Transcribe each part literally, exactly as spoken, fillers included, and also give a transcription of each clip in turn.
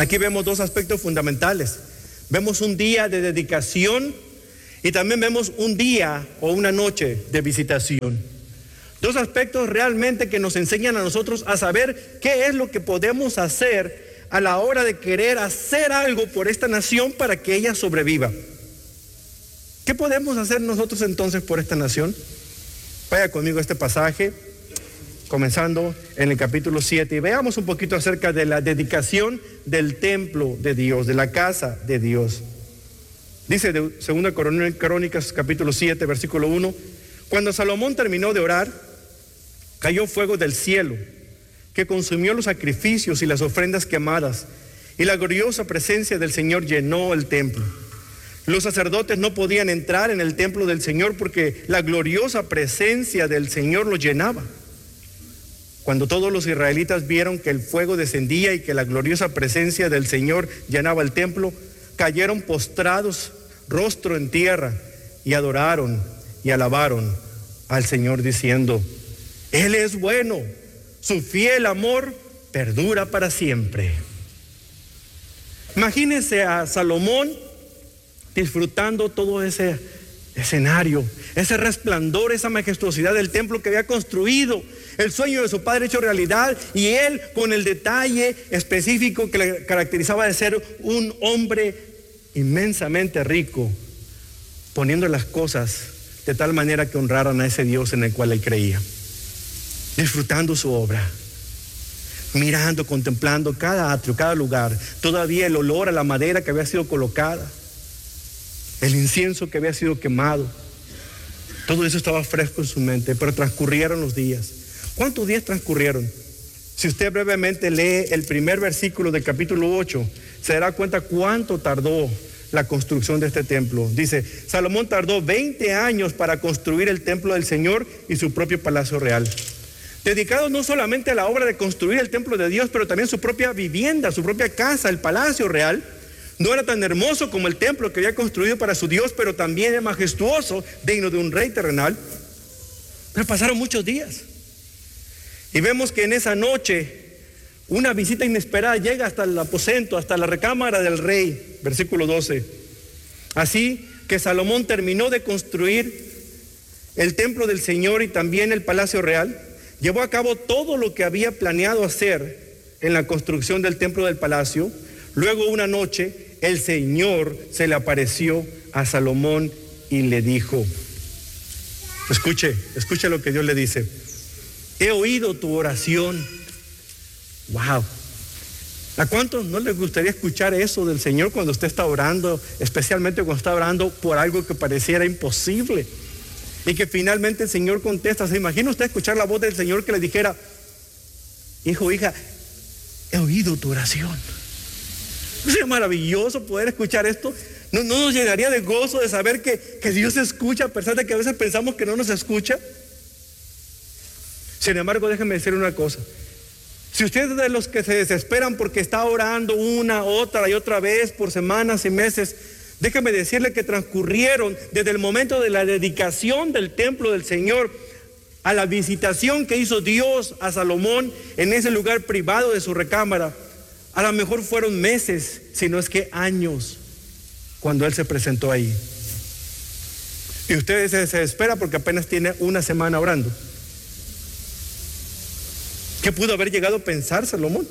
Aquí vemos dos aspectos fundamentales. Vemos un día de dedicación y también vemos un día o una noche de visitación. Dos aspectos realmente que nos enseñan a nosotros a saber qué es lo que podemos hacer a la hora de querer hacer algo por esta nación para que ella sobreviva. ¿Qué podemos hacer nosotros entonces por esta nación? Vaya conmigo a este pasaje, comenzando en el capítulo siete, y veamos un poquito acerca de la dedicación del templo de Dios, de la casa de Dios. Dice de Segunda Crónicas, capítulo siete, versículo uno, cuando Salomón terminó de orar, cayó fuego del cielo, que consumió los sacrificios y las ofrendas quemadas, y la gloriosa presencia del Señor llenó el templo. Los sacerdotes no podían entrar en el templo del Señor porque la gloriosa presencia del Señor los llenaba. Cuando todos los israelitas vieron que el fuego descendía y que la gloriosa presencia del Señor llenaba el templo, cayeron postrados, rostro en tierra, y adoraron y alabaron al Señor diciendo: Él es bueno, su fiel amor perdura para siempre. Imagínense a Salomón disfrutando todo ese escenario, ese resplandor, esa majestuosidad del templo que había construido, el sueño de su padre hecho realidad, y él con el detalle específico que le caracterizaba de ser un hombre inmensamente rico, poniendo las cosas de tal manera que honraran a ese Dios en el cual él creía, disfrutando su obra, mirando, contemplando cada atrio, cada lugar, todavía el olor a la madera que había sido colocada, el incienso que había sido quemado, todo eso estaba fresco en su mente. Pero transcurrieron los días. ¿Cuántos días transcurrieron? Si usted brevemente lee el primer versículo del capítulo ocho, se dará cuenta cuánto tardó la construcción de este templo. Dice, Salomón tardó veinte años para construir el templo del Señor y su propio palacio real, dedicado no solamente a la obra de construir el templo de Dios, pero también su propia vivienda, su propia casa, el palacio real. No era tan hermoso como el templo que había construido para su Dios, pero también es majestuoso, digno de un rey terrenal. Pero pasaron muchos días. Y vemos que en esa noche una visita inesperada llega hasta el aposento, hasta la recámara del rey. Versículo doce. Así que Salomón terminó de construir el templo del Señor y también el palacio real. Llevó a cabo todo lo que había planeado hacer en la construcción del templo del palacio. Luego una noche el Señor se le apareció a Salomón y le dijo, escuche, escuche lo que Dios le dice: he oído tu oración. Wow. ¿A cuántos no les gustaría escuchar eso del Señor cuando usted está orando, especialmente cuando está orando por algo que pareciera imposible? Y que finalmente el Señor contesta. ¿Se imagina usted escuchar la voz del Señor que le dijera: hijo, hija, he oído tu oración? ¿No sería maravilloso poder escuchar esto? ¿No, no nos llenaría de gozo de saber que, que Dios escucha, a pesar de que a veces pensamos que no nos escucha? Sin embargo, déjenme decir una cosa. Si usted es de los que se desesperan porque está orando una, otra y otra vez por semanas y meses, déjeme decirle que transcurrieron desde el momento de la dedicación del templo del Señor a la visitación que hizo Dios a Salomón en ese lugar privado de su recámara. A lo mejor fueron meses, si no es que años, cuando él se presentó ahí. Y usted se desespera porque apenas tiene una semana orando. ¿Qué pudo haber llegado a pensar Salomón?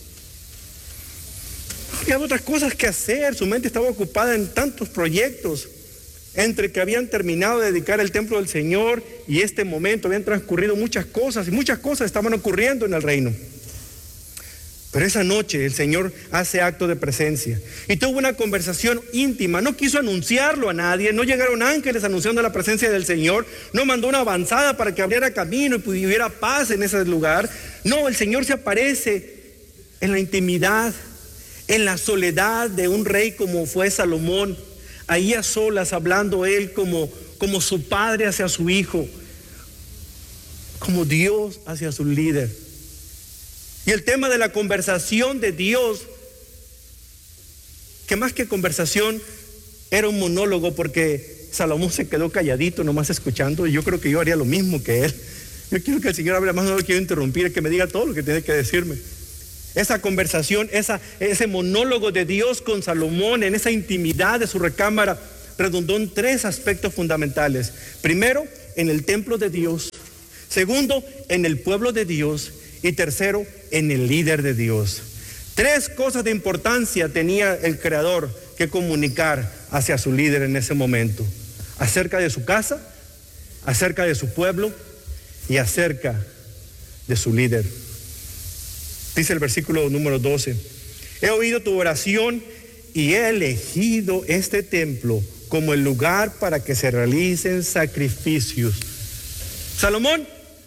Había otras cosas que hacer. Su mente estaba ocupada en tantos proyectos. Entre que habían terminado de dedicar el templo del Señor y este momento habían transcurrido muchas cosas, y muchas cosas estaban ocurriendo en el reino. Pero esa noche el Señor hace acto de presencia y tuvo una conversación íntima. No quiso anunciarlo a nadie, no llegaron ángeles anunciando la presencia del Señor, no mandó una avanzada para que abriera camino y pudiera paz en ese lugar. No, el Señor se aparece en la intimidad, en la soledad de un rey como fue Salomón, ahí a solas, hablando él como, como su padre hacia su hijo, como Dios hacia su líder. Y el tema de la conversación de Dios, que más que conversación era un monólogo, porque Salomón se quedó calladito nomás escuchando, y yo creo que yo haría lo mismo que él. Yo quiero que el Señor hable más, no lo quiero interrumpir, que me diga todo lo que tiene que decirme. Esa conversación, esa, ese monólogo de Dios con Salomón en esa intimidad de su recámara redundó en tres aspectos fundamentales. Primero, en el templo de Dios. Segundo, en el pueblo de Dios. Y tercero, en el líder de Dios. Tres cosas de importancia tenía el Creador que comunicar hacia su líder en ese momento. Acerca de su casa, acerca de su pueblo y acerca de su líder. Dice el versículo número doce: he oído tu oración y he elegido este templo como el lugar para que se realicen sacrificios. Salomón,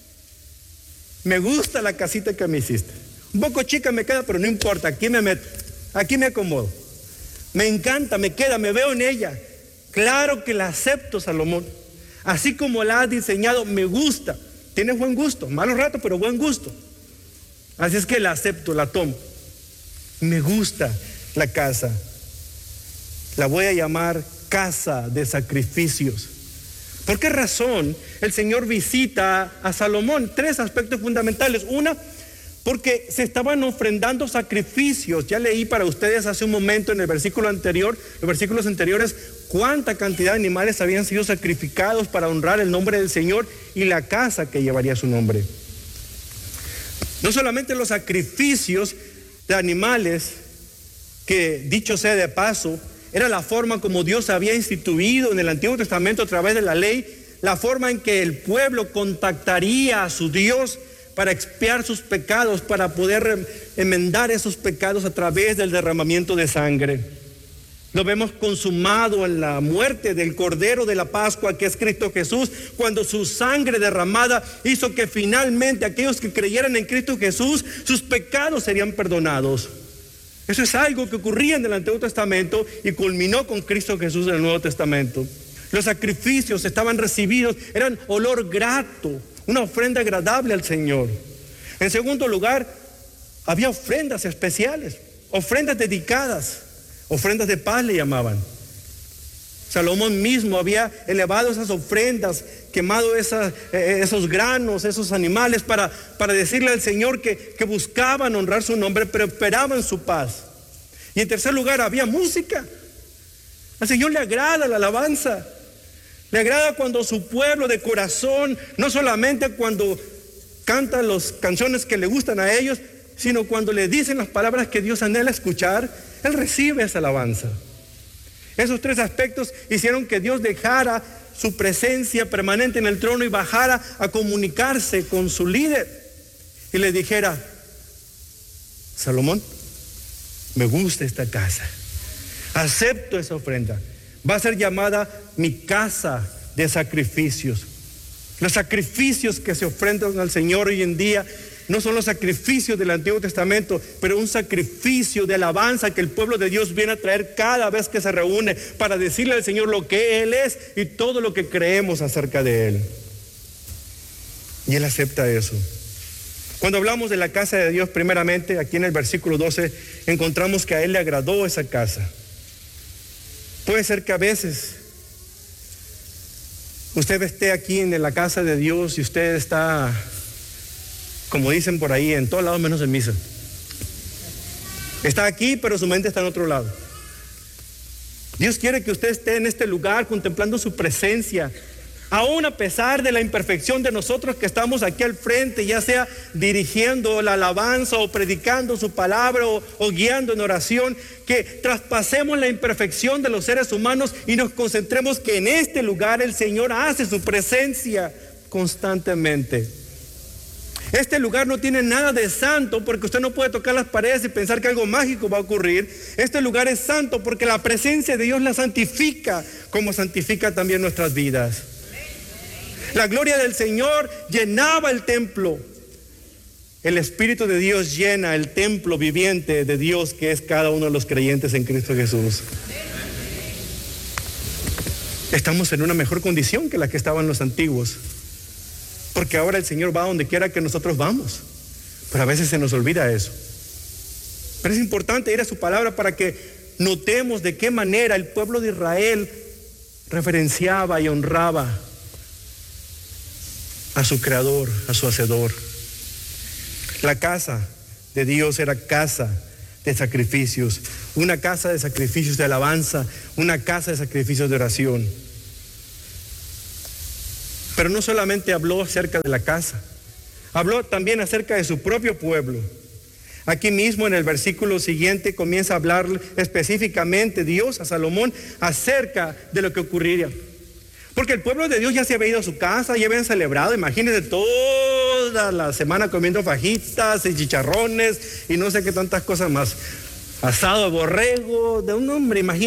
me gusta la casita que me hiciste. Un poco chica me queda, pero no importa, aquí me meto, aquí me acomodo. Me encanta, me queda, me veo en ella. Claro que la acepto, Salomón. Así como la has diseñado, me gusta. Tienes buen gusto, malos ratos, pero buen gusto. Así es que la acepto, la tomo. Me gusta la casa. La voy a llamar casa de sacrificios. ¿Por qué razón el Señor visita a Salomón? Tres aspectos fundamentales. Una, porque se estaban ofrendando sacrificios. Ya leí para ustedes hace un momento en el versículo anterior, los versículos anteriores, cuánta cantidad de animales habían sido sacrificados para honrar el nombre del Señor y la casa que llevaría su nombre. No solamente los sacrificios de animales, que dicho sea de paso, era la forma como Dios había instituido en el Antiguo Testamento a través de la ley, la forma en que el pueblo contactaría a su Dios para expiar sus pecados, para poder enmendar esos pecados a través del derramamiento de sangre. Lo vemos consumado en la muerte del Cordero de la Pascua, que es Cristo Jesús, cuando su sangre derramada hizo que finalmente aquellos que creyeran en Cristo Jesús, sus pecados serían perdonados. Eso es algo que ocurría en el Antiguo Testamento y culminó con Cristo Jesús en el Nuevo Testamento. Los sacrificios estaban recibidos, eran olor grato, una ofrenda agradable al Señor. En segundo lugar, había ofrendas especiales, ofrendas dedicadas. Ofrendas de paz le llamaban. Salomón mismo había elevado esas ofrendas, quemado esas, eh, esos granos, esos animales para, para decirle al Señor que, que buscaban honrar su nombre, pero esperaban su paz. Y en tercer lugar, había música. Al Señor le agrada la alabanza. Le agrada cuando su pueblo de corazón, no solamente cuando canta las canciones que le gustan a ellos, sino cuando le dicen las palabras que Dios anhela escuchar, Él recibe esa alabanza. Esos tres aspectos hicieron que Dios dejara su presencia permanente en el trono y bajara a comunicarse con su líder y le dijera: Salomón, me gusta esta casa, acepto esa ofrenda, va a ser llamada mi casa de sacrificios. Los sacrificios que se ofrendan al Señor hoy en día no son los sacrificios del Antiguo Testamento, pero un sacrificio de alabanza que el pueblo de Dios viene a traer cada vez que se reúne para decirle al Señor lo que Él es y todo lo que creemos acerca de Él. Y Él acepta eso. Cuando hablamos de la casa de Dios, primeramente, aquí en el versículo doce, encontramos que a Él le agradó esa casa. Puede ser que a veces usted esté aquí en la casa de Dios y usted está, como dicen por ahí, en todos lados menos en misa. Está aquí, pero su mente está en otro lado. Dios quiere que usted esté en este lugar contemplando su presencia, aún a pesar de la imperfección de nosotros que estamos aquí al frente, ya sea dirigiendo la alabanza o predicando su palabra o, o guiando en oración, que traspasemos la imperfección de los seres humanos y nos concentremos que en este lugar el Señor hace su presencia constantemente. Este lugar no tiene nada de santo porque usted no puede tocar las paredes y pensar que algo mágico va a ocurrir. Este lugar es santo porque la presencia de Dios la santifica, como santifica también nuestras vidas. La gloria del Señor llenaba el templo. El Espíritu de Dios llena el templo viviente de Dios, que es cada uno de los creyentes en Cristo Jesús. Estamos en una mejor condición que la que estaban los antiguos, porque ahora el Señor va donde quiera que nosotros vamos, pero a veces se nos olvida eso. Pero es importante ir a su palabra para que notemos de qué manera el pueblo de Israel reverenciaba y honraba a su Creador, a su Hacedor. La casa de Dios era casa de sacrificios, una casa de sacrificios de alabanza, una casa de sacrificios de oración. Pero no solamente habló acerca de la casa, habló también acerca de su propio pueblo. Aquí mismo en el versículo siguiente comienza a hablar específicamente Dios a Salomón acerca de lo que ocurriría. Porque el pueblo de Dios ya se había ido a su casa, ya habían celebrado, imagínense, toda la semana comiendo fajitas y chicharrones y no sé qué tantas cosas más. Asado de borrego, de un hombre, imagínense.